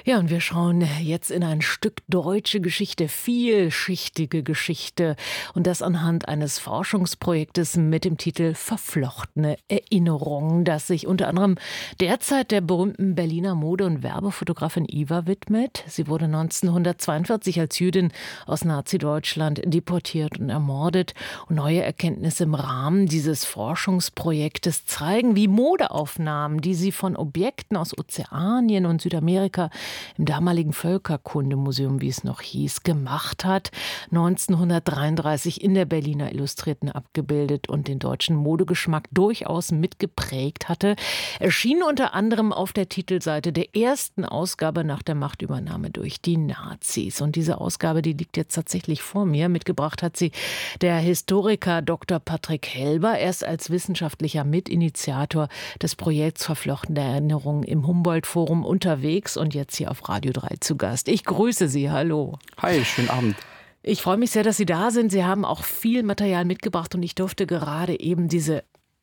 Ja, und wir schauen jetzt in ein Stück deutsche Geschichte, vielschichtige Geschichte. Und das anhand eines Forschungsprojektes mit dem Titel Verflochtene Erinnerungen, das sich unter anderem derzeit der berühmten Berliner Mode- und Werbefotografin Iva widmet. Sie wurde 1942 als Jüdin aus Nazi-Deutschland deportiert und ermordet. Und neue Erkenntnisse im Rahmen dieses Forschungsprojektes zeigen, wie Modeaufnahmen, die sie von Objekten aus Ozeanien und Südamerika im damaligen Völkerkundemuseum, wie es noch hieß, gemacht hat, 1933 in der Berliner Illustrierten abgebildet und den deutschen Modegeschmack durchaus mitgeprägt hatte, erschien unter anderem auf der Titelseite der ersten Ausgabe nach der Machtübernahme durch die Nazis. Und diese Ausgabe, die liegt jetzt tatsächlich vor mir. Mitgebracht hat sie der Historiker Dr. Patrick Helber, erst als wissenschaftlicher Mitinitiator des Projekts Verflochtene Erinnerungen im Humboldt-Forum unterwegs und jetzt hier auf Radio 3 zu Gast. Ich grüße Sie, hallo. Hi, schönen Abend. Ich freue mich sehr, dass Sie da sind. Sie haben auch viel Material mitgebracht und ich durfte gerade eben diese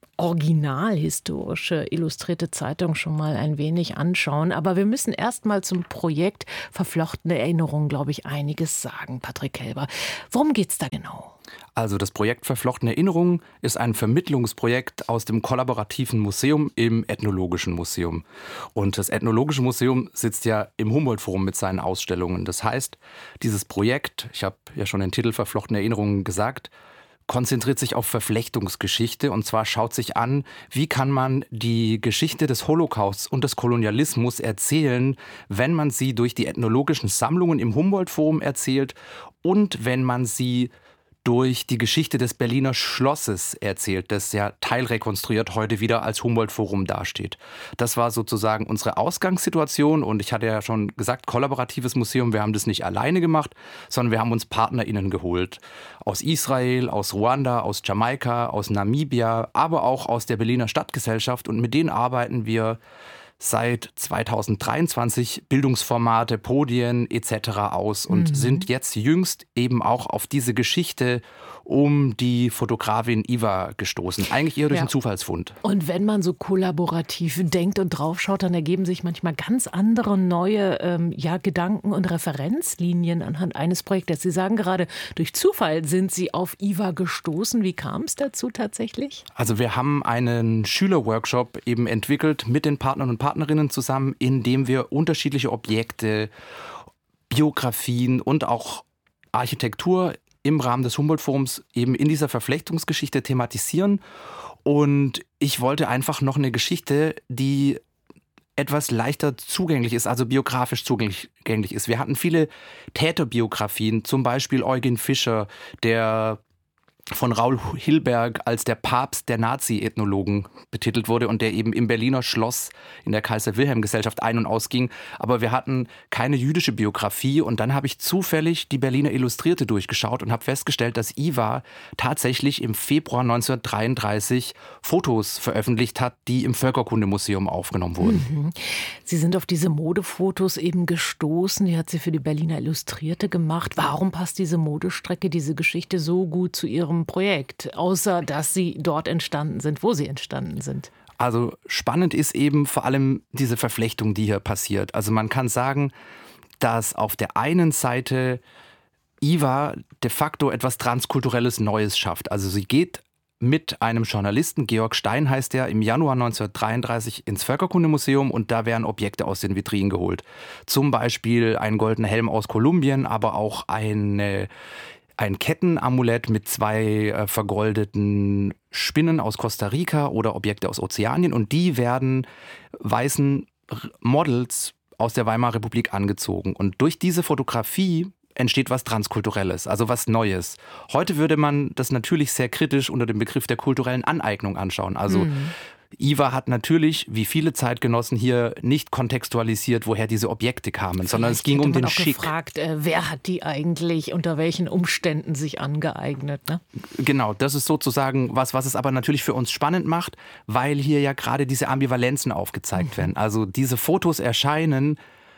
originalhistorische illustrierte Zeitung schon mal ein wenig anschauen. Aber wir müssen erst mal zum Projekt Verflochtene Erinnerungen, glaube ich, einiges sagen, Patrick Helber. Worum geht's da genau? Also das Projekt Verflochtene Erinnerungen ist ein Vermittlungsprojekt aus dem Kollaborativen Museum im Ethnologischen Museum. Und das Ethnologische Museum sitzt ja im Humboldt-Forum mit seinen Ausstellungen. Das heißt, dieses Projekt, ich habe ja schon den Titel Verflochtene Erinnerungen gesagt, konzentriert sich auf Verflechtungsgeschichte, und zwar schaut sich an, wie kann man die Geschichte des Holocausts und des Kolonialismus erzählen, wenn man sie durch die ethnologischen Sammlungen im Humboldt-Forum erzählt und wenn man sie durch die Geschichte des Berliner Schlosses erzählt, das ja teilrekonstruiert heute wieder als Humboldt-Forum dasteht. Das war sozusagen unsere Ausgangssituation, und ich hatte ja schon gesagt, kollaboratives Museum, wir haben das nicht alleine gemacht, sondern wir haben uns PartnerInnen geholt. Aus Israel, aus Ruanda, aus Jamaika, aus Namibia, aber auch aus der Berliner Stadtgesellschaft, und mit denen arbeiten wir seit 2023 Bildungsformate, Podien etc. aus und sind jetzt jüngst eben auch auf diese Geschichte um die Fotografin Iva gestoßen. Eigentlich eher durch einen Zufallsfund. Und wenn man so kollaborativ denkt und draufschaut, dann ergeben sich manchmal ganz andere neue Gedanken und Referenzlinien anhand eines Projektes. Sie sagen gerade, durch Zufall sind Sie auf Iva gestoßen. Wie kam es dazu tatsächlich? Also wir haben einen Schülerworkshop eben entwickelt mit den Partnern und Partnerinnen zusammen, in dem wir unterschiedliche Objekte, Biografien und auch Architektur im Rahmen des Humboldt-Forums eben in dieser Verflechtungsgeschichte thematisieren. Und ich wollte einfach noch eine Geschichte, die etwas leichter zugänglich ist, also biografisch zugänglich ist. Wir hatten viele Täterbiografien, zum Beispiel Eugen Fischer, der von Raoul Hilberg als der Papst der Nazi-Ethnologen betitelt wurde und der eben im Berliner Schloss in der Kaiser-Wilhelm-Gesellschaft ein- und ausging. Aber wir hatten keine jüdische Biografie, und dann habe ich zufällig die Berliner Illustrierte durchgeschaut und habe festgestellt, dass Iva tatsächlich im Februar 1933 Fotos veröffentlicht hat, die im Völkerkundemuseum aufgenommen wurden. Sie sind auf diese Modefotos eben gestoßen, die hat sie für die Berliner Illustrierte gemacht. Warum passt diese Modestrecke, diese Geschichte so gut zu Ihrem Projekt, außer dass Sie dort entstanden sind, wo Sie entstanden sind? Also spannend ist eben vor allem diese Verflechtung, die hier passiert. Also man kann sagen, dass auf der einen Seite Iva de facto etwas Transkulturelles Neues schafft. Also sie geht mit einem Journalisten, Georg Stein heißt er, im Januar 1933 ins Völkerkundemuseum, und da werden Objekte aus den Vitrinen geholt. Zum Beispiel ein goldener Helm aus Kolumbien, aber auch ein Kettenamulett mit 2 vergoldeten Spinnen aus Costa Rica oder Objekte aus Ozeanien, und die werden weißen Models aus der Weimarer Republik angezogen. Und durch diese Fotografie entsteht was Transkulturelles, also was Neues. Heute würde man das natürlich sehr kritisch unter dem Begriff der kulturellen Aneignung anschauen. Also Iva hat natürlich, wie viele Zeitgenossen hier, nicht kontextualisiert, woher diese Objekte kamen, sondern es ging um den Schick. Gefragt, wer hat die eigentlich unter welchen Umständen sich angeeignet? Ne? Genau, das ist sozusagen was es aber natürlich für uns spannend macht, weil hier ja gerade diese Ambivalenzen aufgezeigt werden. Also diese Fotos erscheinen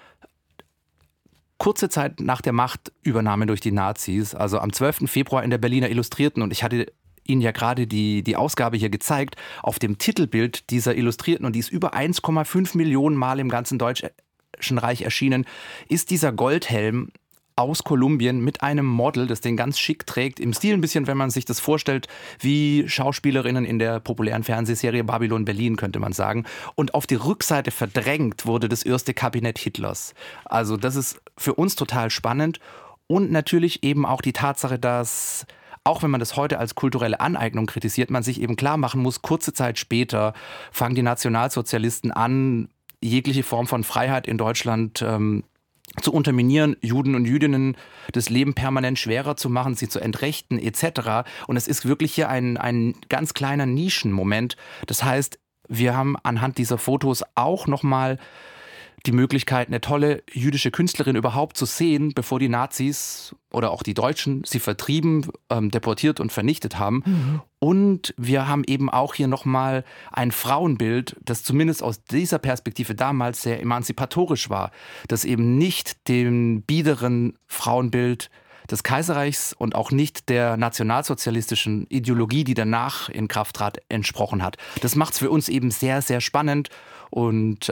kurze Zeit nach der Machtübernahme durch die Nazis, also am 12. Februar in der Berliner Illustrierten, und ich hatte Ihnen ja gerade die Ausgabe hier gezeigt, auf dem Titelbild dieser Illustrierten, und die ist über 1,5 Millionen Mal im ganzen Reich erschienen, ist dieser Goldhelm aus Kolumbien mit einem Model, das den ganz schick trägt, im Stil ein bisschen, wenn man sich das vorstellt, wie Schauspielerinnen in der populären Fernsehserie Babylon Berlin, könnte man sagen. Und auf die Rückseite verdrängt wurde das erste Kabinett Hitlers. Also das ist für uns total spannend und natürlich eben auch die Tatsache, dass, auch wenn man das heute als kulturelle Aneignung kritisiert, man sich eben klar machen muss, kurze Zeit später fangen die Nationalsozialisten an, jegliche Form von Freiheit in Deutschland zu unterminieren, Juden und Jüdinnen das Leben permanent schwerer zu machen, sie zu entrechten etc. Und es ist wirklich hier ein ganz kleiner Nischenmoment. Das heißt, wir haben anhand dieser Fotos auch nochmal die Möglichkeit, eine tolle jüdische Künstlerin überhaupt zu sehen, bevor die Nazis oder auch die Deutschen sie vertrieben, deportiert und vernichtet haben. Mhm. Und wir haben eben auch hier nochmal ein Frauenbild, das zumindest aus dieser Perspektive damals sehr emanzipatorisch war, das eben nicht dem biederen Frauenbild des Kaiserreichs und auch nicht der nationalsozialistischen Ideologie, die danach in Kraft trat, entsprochen hat. Das macht es für uns eben sehr, sehr spannend und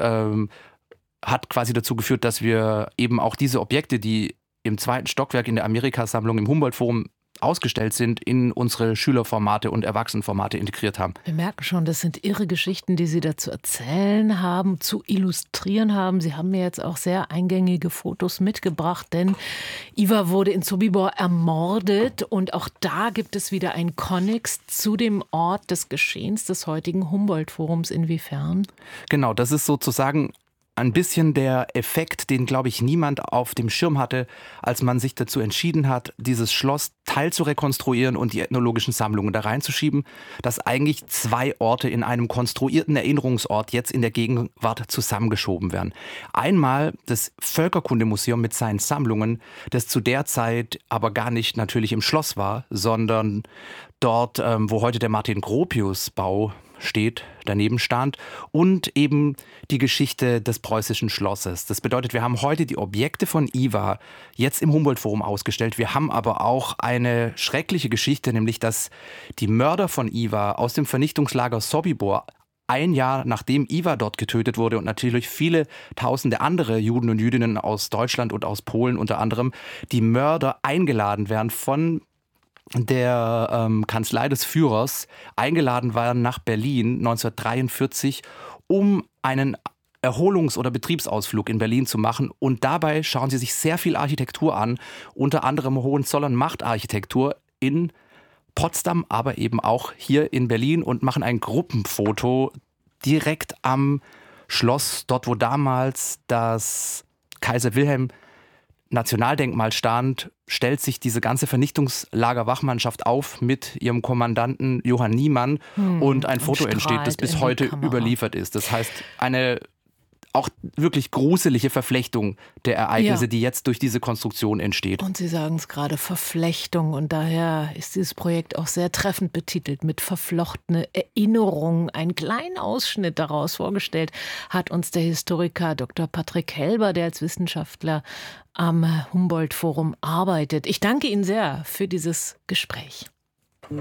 hat quasi dazu geführt, dass wir eben auch diese Objekte, die im 2. Stockwerk in der Amerika-Sammlung im Humboldt-Forum ausgestellt sind, in unsere Schülerformate und Erwachsenenformate integriert haben. Wir merken schon, das sind irre Geschichten, die Sie da zu erzählen haben, zu illustrieren haben. Sie haben mir jetzt auch sehr eingängige Fotos mitgebracht, denn Ivar wurde in Sobibor ermordet und auch da gibt es wieder einen Konnex zu dem Ort des Geschehens des heutigen Humboldt-Forums. Inwiefern? Genau, das ist sozusagen ein bisschen der Effekt, den, glaube ich, niemand auf dem Schirm hatte, als man sich dazu entschieden hat, dieses Schloss teilzurekonstruieren und die ethnologischen Sammlungen da reinzuschieben, dass eigentlich 2 Orte in einem konstruierten Erinnerungsort jetzt in der Gegenwart zusammengeschoben werden. Einmal das Völkerkundemuseum mit seinen Sammlungen, das zu der Zeit aber gar nicht natürlich im Schloss war, sondern dort, wo heute der Martin-Gropius-Bau steht, daneben stand, und eben die Geschichte des preußischen Schlosses. Das bedeutet, wir haben heute die Objekte von Ivar jetzt im Humboldt-Forum ausgestellt. Wir haben aber auch eine schreckliche Geschichte, nämlich dass die Mörder von Ivar aus dem Vernichtungslager Sobibor ein Jahr nachdem Ivar dort getötet wurde und natürlich viele tausende andere Juden und Jüdinnen aus Deutschland und aus Polen unter anderem, die Mörder eingeladen werden von der Kanzlei des Führers, eingeladen waren nach Berlin 1943, um einen Erholungs- oder Betriebsausflug in Berlin zu machen. Und dabei schauen sie sich sehr viel Architektur an, unter anderem Hohenzollern-Machtarchitektur in Potsdam, aber eben auch hier in Berlin und machen ein Gruppenfoto direkt am Schloss, dort wo damals das Kaiser Wilhelm Nationaldenkmal stand, stellt sich diese ganze Vernichtungslagerwachmannschaft auf mit ihrem Kommandanten Johann Niemann und ein Foto entsteht, das bis heute überliefert ist. Das heißt, eine auch wirklich gruselige Verflechtung der Ereignisse, die jetzt durch diese Konstruktion entsteht. Und Sie sagen es gerade, Verflechtung. Und daher ist dieses Projekt auch sehr treffend betitelt mit verflochtene Erinnerungen. Einen kleinen Ausschnitt daraus vorgestellt hat uns der Historiker Dr. Patrick Helber, der als Wissenschaftler am Humboldt-Forum arbeitet. Ich danke Ihnen sehr für dieses Gespräch.